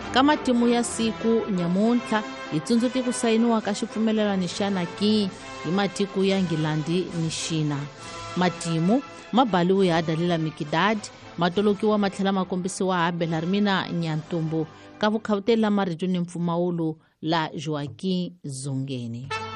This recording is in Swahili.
ka matimu ya siku nyamuntlha hi tsundzuki ku sayiniwa ka xipfumelelano xa Naki hi matiko ya Ngilandi ni Xina. Matimu ma baliwe hi Adalila Mikidad, matolokiwa matlhela ma kombisiwa ha Bellarmina Nyantumbu ka vukhawuteli la maribyo ni mpfumawulo la Joaquim Zungeni.